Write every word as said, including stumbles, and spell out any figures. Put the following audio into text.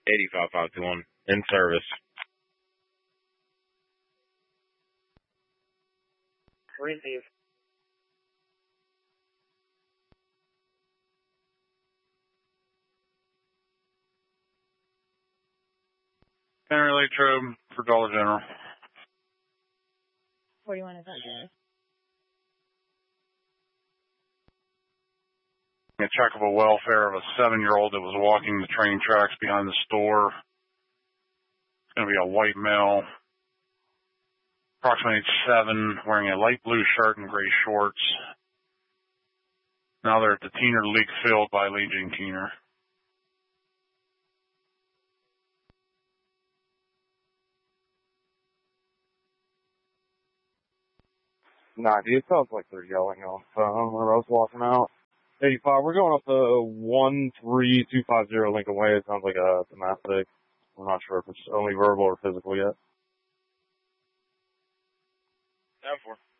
eighty-five five two one, in service. Receive. Henry Latrobe for Dollar General. forty-one is that good? A check of a welfare of a seven-year-old that was walking the train tracks behind the store. It's going to be a white male, approximately seven, wearing a light blue shirt and gray shorts. Now they're at the Teener League Field by Legion Keener. ninety, it sounds like they're yelling off um, where I was walking out. eighty-five, we're going up to one three two five zero Lincoln Way. It sounds like a domestic. We're not sure if it's only verbal or physical yet. ten four.